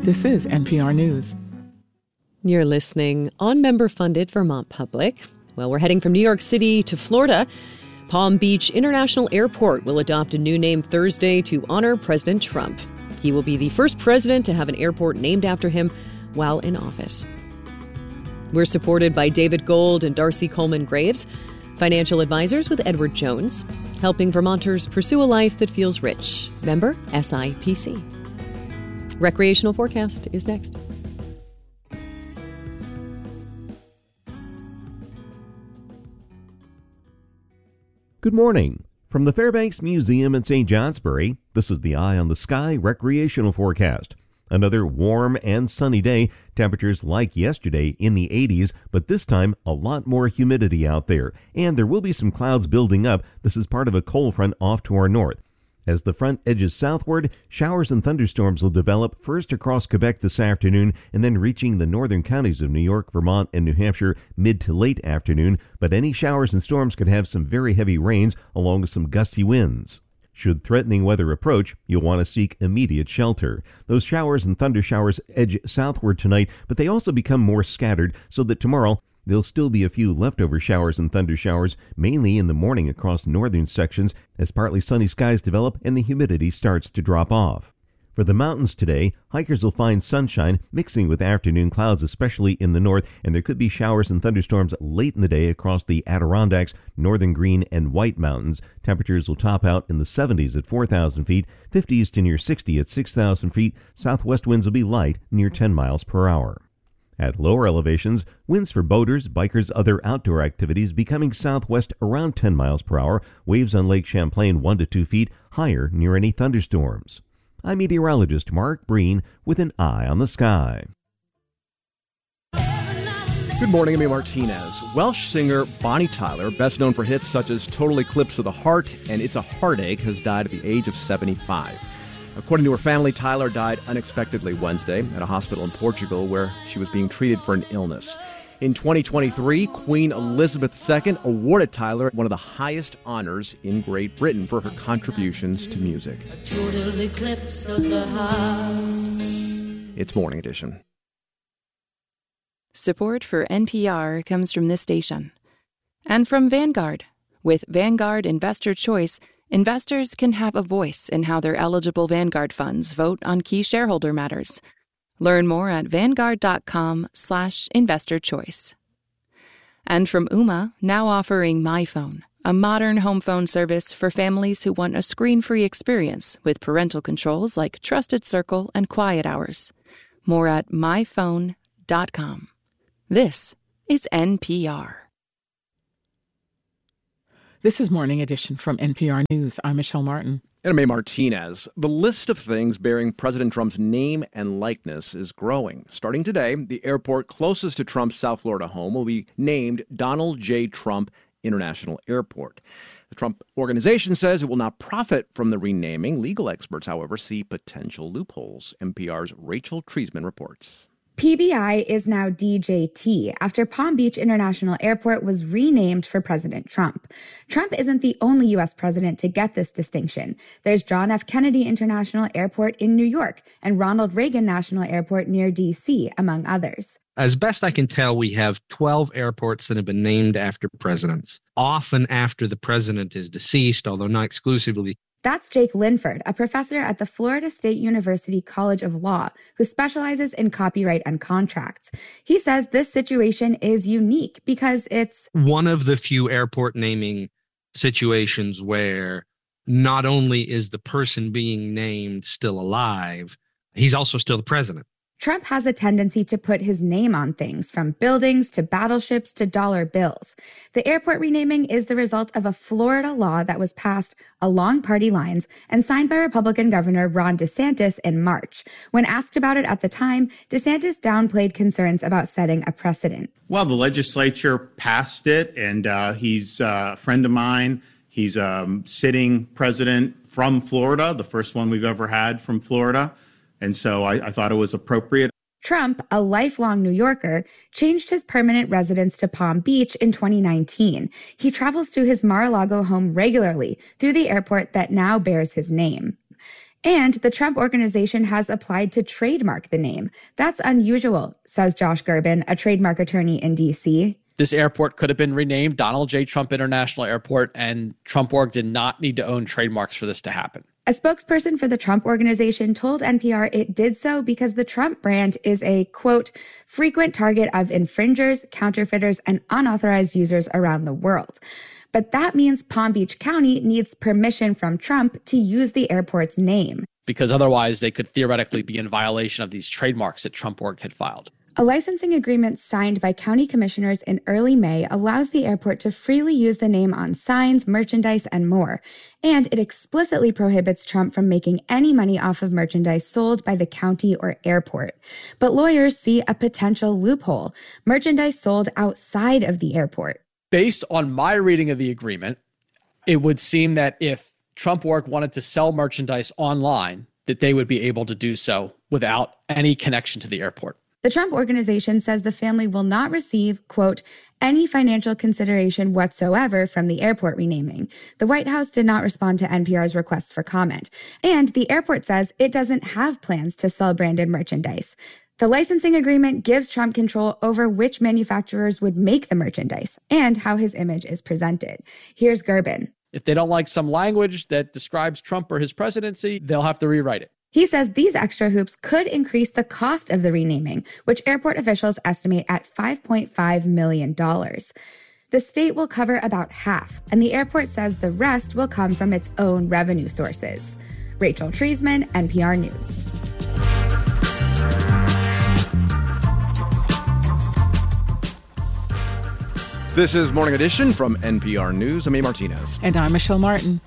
This is NPR News. You're listening on member-funded Vermont Public. Well, we're heading from New York City to Florida. Palm Beach International Airport will adopt a new name Thursday to honor President Trump. He will be the first president to have an airport named after him while in office. We're supported by David Gold and Darcy Coleman Graves, financial advisors with Edward Jones, helping Vermonters pursue a life that feels rich. Member SIPC. Recreational forecast is next. Good morning. From the Fairbanks Museum in St. Johnsbury, this is the Eye on the Sky recreational forecast. Another warm and sunny day, temperatures like yesterday in the 80s, but this time a lot more humidity out there. And there will be some clouds building up. This is part of a cold front off to our north. As the front edges southward, showers and thunderstorms will develop first across Quebec this afternoon and then reaching the northern counties of New York, Vermont, and New Hampshire mid to late afternoon. But any showers and storms could have some very heavy rains along with some gusty winds. Should threatening weather approach, you'll want to seek immediate shelter. Those showers and thunder showers edge southward tonight, but they also become more scattered so that tomorrow there'll still be a few leftover showers and thunder showers, mainly in the morning across northern sections as partly sunny skies develop and the humidity starts to drop off. For the mountains today, hikers will find sunshine mixing with afternoon clouds, especially in the north, and there could be showers and thunderstorms late in the day across the Adirondacks, northern Green, and White Mountains. Temperatures will top out in the 70s at 4,000 feet, 50s to near 60 at 6,000 feet. Southwest winds will be light, near 10 miles per hour. At lower elevations, winds for boaters, bikers, other outdoor activities becoming southwest around 10 miles per hour. Waves on Lake Champlain 1 to 2 feet, higher near any thunderstorms. I'm meteorologist Mark Breen with an Eye on the Sky. Good morning, I'm Martinez. Welsh singer Bonnie Tyler, best known for hits such as Total Eclipse of the Heart and It's a Heartache, has died at the age of 75. According to her family, Tyler died unexpectedly Wednesday at a hospital in Portugal where she was being treated for an illness. In 2023, Queen Elizabeth II awarded Tyler one of the highest honors in Great Britain for her contributions to music. A total eclipse of the heart. It's Morning Edition. Support for NPR comes from this station and from Vanguard. With Vanguard Investor Choice, investors can have a voice in how their eligible Vanguard funds vote on key shareholder matters. Learn more at Vanguard.com/investorchoice. And from Ooma, now offering MyPhone, a modern home phone service for families who want a screen-free experience with parental controls like Trusted Circle and Quiet Hours. More at myphone.com. This is NPR. This is Morning Edition from NPR News. I'm Michelle Martin. And I'm A. Martinez. The list of things bearing President Trump's name and likeness is growing. Starting today, the airport closest to Trump's South Florida home will be named Donald J. Trump International Airport. The Trump Organization says it will not profit from the renaming. Legal experts, however, see potential loopholes. NPR's Rachel Treisman reports. PBI is now DJT after Palm Beach International Airport was renamed for President Trump. Trump isn't the only U.S. president to get this distinction. There's John F. Kennedy International Airport in New York and Ronald Reagan National Airport near D.C., among others. As best I can tell, we have 12 airports that have been named after presidents, often after the president is deceased, although not exclusively. That's Jake Linford, a professor at the Florida State University College of Law, who specializes in copyright and contracts. He says this situation is unique because it's one of the few airport naming situations where not only is the person being named still alive, he's also still the president. Trump has a tendency to put his name on things, from buildings to battleships to dollar bills. The airport renaming is the result of a Florida law that was passed along party lines and signed by Republican Governor Ron DeSantis in March. When asked about it at the time, DeSantis downplayed concerns about setting a precedent. Well, the legislature passed it, and he's a friend of mine. He's a sitting president from Florida, the first one we've ever had from Florida. And so I thought it was appropriate. Trump, a lifelong New Yorker, changed his permanent residence to Palm Beach in 2019. He travels to his Mar-a-Lago home regularly through the airport that now bears his name. And the Trump Organization has applied to trademark the name. That's unusual, says Josh Gerben, a trademark attorney in D.C. This airport could have been renamed Donald J. Trump International Airport, and Trump Org did not need to own trademarks for this to happen. A spokesperson for the Trump Organization told NPR it did so because the Trump brand is a, quote, frequent target of infringers, counterfeiters, and unauthorized users around the world. But that means Palm Beach County needs permission from Trump to use the airport's name. Because otherwise they could theoretically be in violation of these trademarks that Trump Org had filed. A licensing agreement signed by county commissioners in early May allows the airport to freely use the name on signs, merchandise, and more. And it explicitly prohibits Trump from making any money off of merchandise sold by the county or airport. But lawyers see a potential loophole: merchandise sold outside of the airport. Based on my reading of the agreement, it would seem that if Trump Org wanted to sell merchandise online, that they would be able to do so without any connection to the airport. The Trump Organization says the family will not receive, quote, any financial consideration whatsoever from the airport renaming. The White House did not respond to NPR's requests for comment. And the airport says it doesn't have plans to sell branded merchandise. The licensing agreement gives Trump control over which manufacturers would make the merchandise and how his image is presented. Here's Gerben. If they don't like some language that describes Trump or his presidency, they'll have to rewrite it. He says these extra hoops could increase the cost of the renaming, which airport officials estimate at $5.5 million. The state will cover about half, and the airport says the rest will come from its own revenue sources. Rachel Treisman, NPR News. This is Morning Edition from NPR News. I'm A. Martinez. And I'm Michelle Martin.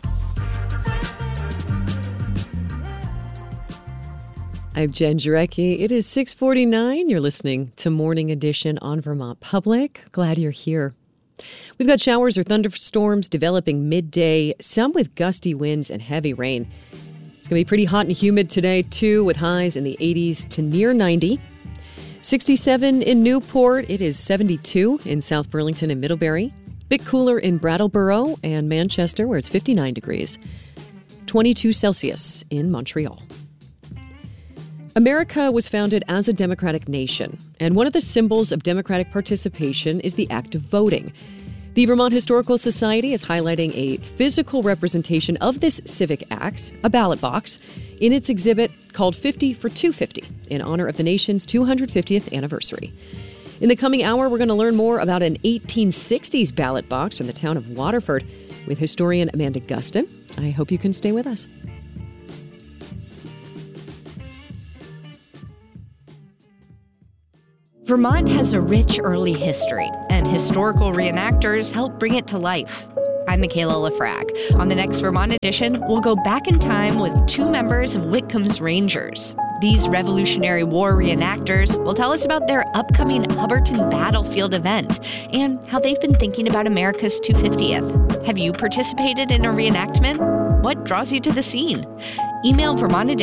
I'm Jen Jarecki. It is 6:49. You're listening to Morning Edition on Vermont Public. Glad you're here. We've got showers or thunderstorms developing midday, some with gusty winds and heavy rain. It's going to be pretty hot and humid today, too, with highs in the 80s to near 90. 67 in Newport. It is 72 in South Burlington and Middlebury. Bit cooler in Brattleboro and Manchester, where it's 59 degrees. 22 Celsius in Montreal. America was founded as a democratic nation, and one of the symbols of democratic participation is the act of voting. The Vermont Historical Society is highlighting a physical representation of this civic act, a ballot box, in its exhibit called 50 for 250 in honor of the nation's 250th anniversary. In the coming hour, we're going to learn more about an 1860s ballot box in the town of Waterford with historian Amanda Gustin. I hope you can stay with us. Vermont has a rich early history, and historical reenactors help bring it to life. I'm Michaela Lafrag. On the next Vermont edition, we'll go back in time with two members of Whitcomb's Rangers. These Revolutionary War reenactors will tell us about their upcoming Hubbardton Battlefield event and how they've been thinking about America's 250th. Have you participated in a reenactment? What draws you to the scene? Email Vermont Edition